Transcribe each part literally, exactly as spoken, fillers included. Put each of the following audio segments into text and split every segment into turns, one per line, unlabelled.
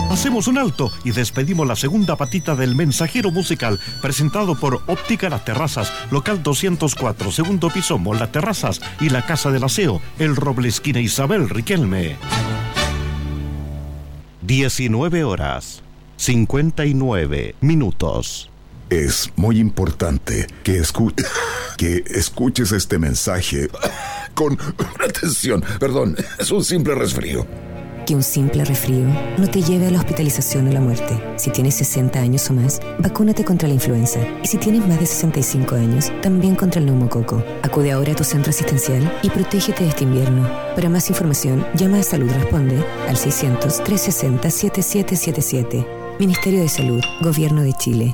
Hacemos un alto y despedimos la segunda patita del mensajero musical, presentado por Óptica Las Terrazas, local doscientos cuatro, segundo piso, Mall Las Terrazas, y la Casa del Aseo, El Roble, esquina Isabel Riquelme. diecinueve horas, cincuenta y nueve minutos.
Es muy importante que, escu- que escuches este mensaje con atención. Perdón, es un simple resfrío.
Que un simple resfrío no te lleve a la hospitalización o la muerte. Si tienes sesenta años o más, vacúnate contra la influenza. Y si tienes más de sesenta y cinco años, también contra el neumococo. Acude ahora a tu centro asistencial y protégete de este invierno. Para más información, llama a Salud Responde al seiscientos, trescientos sesenta, setenta y siete setenta y siete. Ministerio de Salud, Gobierno de Chile.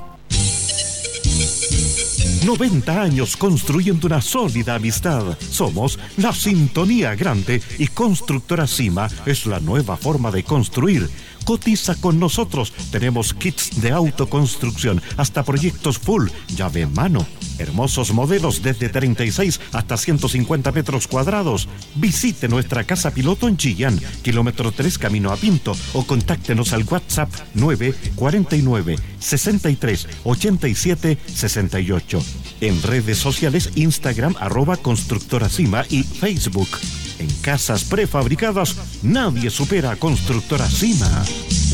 noventa años construyendo una sólida amistad. Somos la Sintonía Grande y Constructora Cima es la nueva forma de construir. Cotiza con nosotros. Tenemos kits de autoconstrucción, hasta proyectos full, llave en mano. Hermosos modelos desde treinta y seis hasta ciento cincuenta metros cuadrados. Visite nuestra casa piloto en Chillán, kilómetro tres camino a Pinto, o contáctenos al WhatsApp nueve cuarenta y nueve, sesenta y tres, ochenta y siete, sesenta y ocho. En redes sociales, Instagram, arroba Constructora Cima, y Facebook. En casas prefabricadas, nadie supera a Constructora Cima.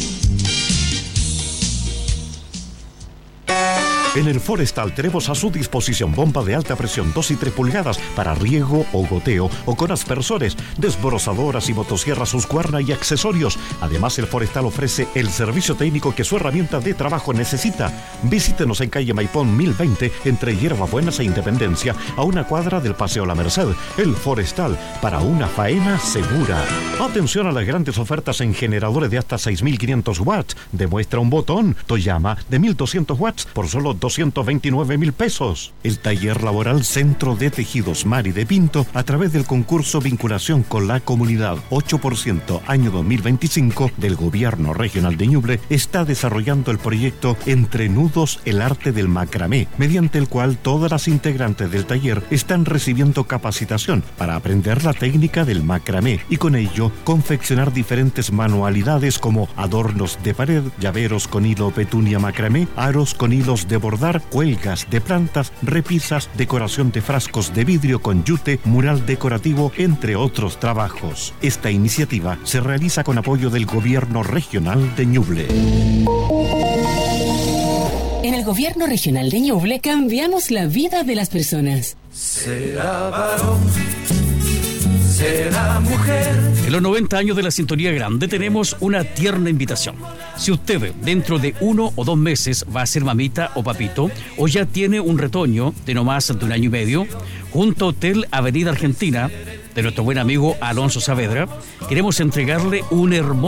En el Forestal tenemos a su disposición bomba de alta presión dos y tres pulgadas para riego o goteo o con aspersores, desbrozadoras y motosierras Husqvarna y accesorios. Además, el Forestal ofrece el servicio técnico que su herramienta de trabajo necesita. Visítenos en calle Maipón mil veinte, entre Hierbabuenas e Independencia, a una cuadra del Paseo La Merced. El Forestal, para una faena segura. Atención a las grandes ofertas en generadores de hasta seis mil quinientos watts. Demuestra un botón Toyama de mil doscientos watts por solo doscientos veintinueve mil pesos. El taller laboral Centro de Tejidos Mari de Pinto, a través del concurso Vinculación con la Comunidad ocho por ciento año dos mil veinticinco del Gobierno Regional de Ñuble, está desarrollando el proyecto Entre Nudos, el arte del macramé, mediante el cual todas las integrantes del taller están recibiendo capacitación para aprender la técnica del macramé y con ello confeccionar diferentes manualidades como adornos de pared, llaveros con hilo petunia macramé, aros con hilos de bordar, cuelgas de plantas, repisas, decoración de frascos de vidrio con yute, mural decorativo, entre otros trabajos. Esta iniciativa se realiza con apoyo del Gobierno Regional de Ñuble.
En el Gobierno Regional de Ñuble cambiamos la vida de las personas.
Será varón, será mujer.
En los noventa años de la Sintonía Grande tenemos una tierna invitación. Si usted dentro de uno o dos meses va a ser mamita o papito, o ya tiene un retoño de no más de un año y medio, junto a Hotel Avenida Argentina, de nuestro buen amigo Alonso Saavedra, queremos entregarle un hermoso